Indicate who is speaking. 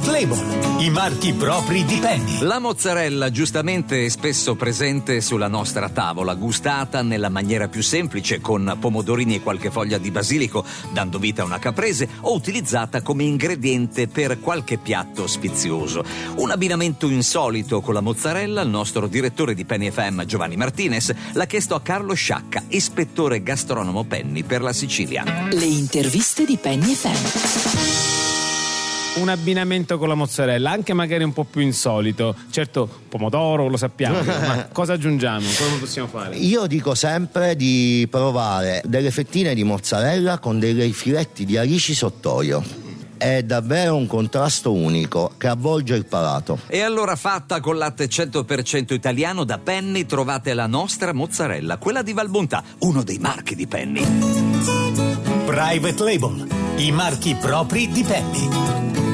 Speaker 1: Label, i marchi propri di Penny.
Speaker 2: La mozzarella, giustamente e spesso presente sulla nostra tavola, gustata nella maniera più semplice con pomodorini e qualche foglia di basilico, dando vita a una caprese, o utilizzata come ingrediente per qualche piatto sfizioso. Un abbinamento insolito con la mozzarella, il nostro direttore di Penny FM, Giovanni Martinez, l'ha chiesto a Carlo Sciacca, ispettore gastronomo Penny per la Sicilia.
Speaker 3: Le interviste di Penny FM.
Speaker 4: Un abbinamento con la mozzarella, anche magari un po' più insolito. Certo, pomodoro lo sappiamo, ma cosa aggiungiamo? Come possiamo fare?
Speaker 5: Io dico sempre di provare delle fettine di mozzarella con dei filetti di alici sott'olio. È davvero un contrasto unico che avvolge il palato.
Speaker 2: E allora, fatta con latte 100% italiano da Penny, trovate la nostra mozzarella, quella di Valbontà, uno dei marchi di Penny.
Speaker 1: Private Label, i marchi propri di Penny.